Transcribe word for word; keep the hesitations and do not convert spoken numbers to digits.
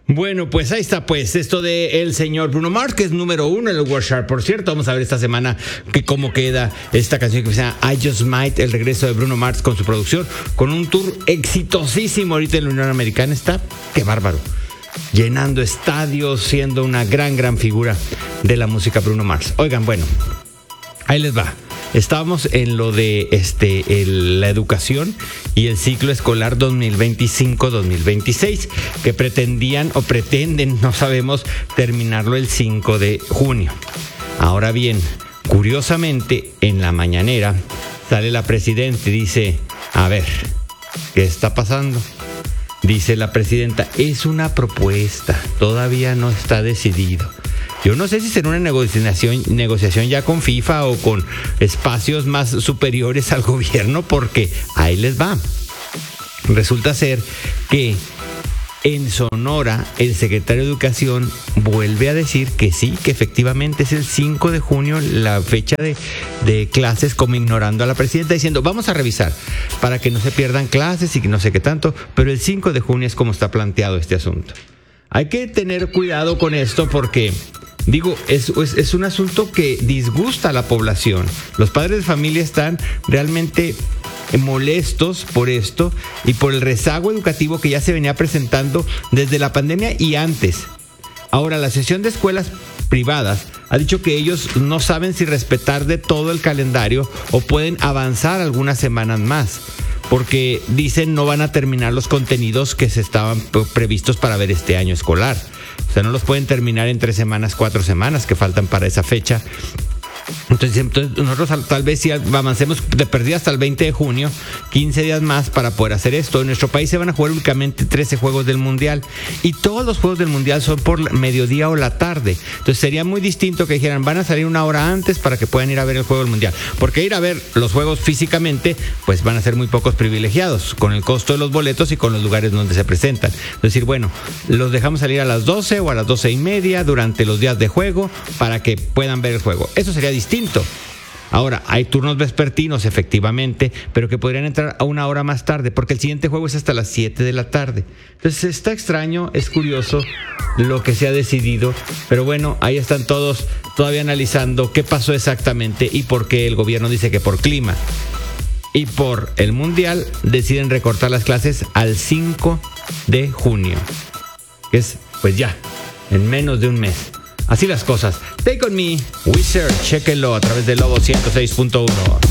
Bueno, pues ahí está, pues, esto de el señor Bruno Mars, que es número uno en el World Chart. Por cierto, vamos a ver esta semana que cómo queda esta canción que se llama I Just Might, el regreso de Bruno Mars con su producción, con un tour exitosísimo ahorita en la Unión Americana. Está, qué bárbaro, llenando estadios, siendo una gran, gran figura de la música Bruno Mars. Oigan, bueno, ahí les va. Estábamos en lo de este, el, la educación y el ciclo escolar dos mil veinticinco dos mil veintiséis, que pretendían o pretenden, no sabemos, terminarlo el cinco de junio. Ahora bien, curiosamente, en la mañanera sale la presidenta y dice, a ver, ¿qué está pasando? Dice la presidenta, es una propuesta, todavía no está decidido. Yo no sé si será una negociación, negociación ya con FIFA o con espacios más superiores al gobierno, porque ahí les va. Resulta ser que en Sonora el secretario de Educación vuelve a decir que sí, que efectivamente es el cinco de junio la fecha de, de clases, como ignorando a la presidenta, diciendo vamos a revisar para que no se pierdan clases y que no sé qué tanto, pero el cinco de junio es como está planteado este asunto. Hay que tener cuidado con esto porque... Digo, es, es, es un asunto que disgusta a la población. Los padres de familia están realmente molestos por esto y por el rezago educativo que ya se venía presentando desde la pandemia y antes. Ahora, la Asociación de Escuelas Privadas ha dicho que ellos no saben si respetar de todo el calendario o pueden avanzar algunas semanas más, porque dicen no van a terminar los contenidos que se estaban previstos para ver este año escolar. O sea, no los pueden terminar en tres semanas, cuatro semanas que faltan para esa fecha. Entonces, entonces nosotros tal vez si avancemos de perdida hasta el veinte de junio, quince días más para poder hacer esto. En nuestro país se van a jugar únicamente trece juegos del Mundial y todos los juegos del Mundial son por mediodía o la tarde. Entonces sería muy distinto que dijeran van a salir una hora antes para que puedan ir a ver el juego del Mundial, porque ir a ver los juegos físicamente pues van a ser muy pocos privilegiados con el costo de los boletos y con los lugares donde se presentan. Es decir, bueno, los dejamos salir a las doce o a las doce y media durante los días de juego para que puedan ver el juego. Eso sería distinto. Ahora, hay turnos vespertinos, efectivamente, pero que podrían entrar a una hora más tarde, porque el siguiente juego es hasta las siete de la tarde. Entonces, está extraño, es curioso lo que se ha decidido, pero bueno, ahí están todos todavía analizando qué pasó exactamente y por qué el gobierno dice que por clima y por el Mundial deciden recortar las clases al cinco de junio, que es, pues ya, en menos de un mes. Así las cosas. Take On Me, Wizard, chéquenlo a través de Lobo ciento seis punto uno.